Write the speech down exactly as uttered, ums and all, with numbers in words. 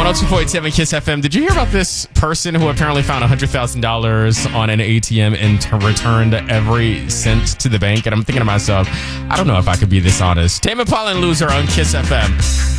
oh two point seven Kiss F M. Did you hear about this person who apparently found one hundred thousand dollars on an A T M and t- returned every cent to the bank? And I'm thinking to myself, I don't know if I could be this honest. Tame Impala and Loser on Kiss F M.